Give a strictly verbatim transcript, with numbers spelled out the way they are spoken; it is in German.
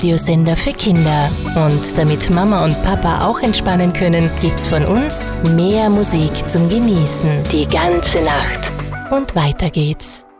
Radiosender für Kinder. Und damit Mama und Papa auch entspannen können, gibt's von uns mehr Musik zum Genießen. Die ganze Nacht. Und weiter geht's.